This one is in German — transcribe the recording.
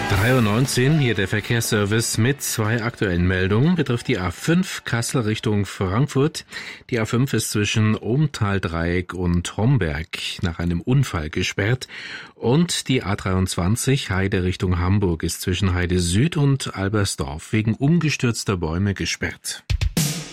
3:19 Uhr, hier der Verkehrsservice mit 2 aktuellen Meldungen. Betrifft die A5 Kassel Richtung Frankfurt. Die A5 ist zwischen Ohmtal-Dreieck und Homberg nach einem Unfall gesperrt. Und die A23 Heide Richtung Hamburg ist zwischen Heide Süd und Albersdorf wegen umgestürzter Bäume gesperrt.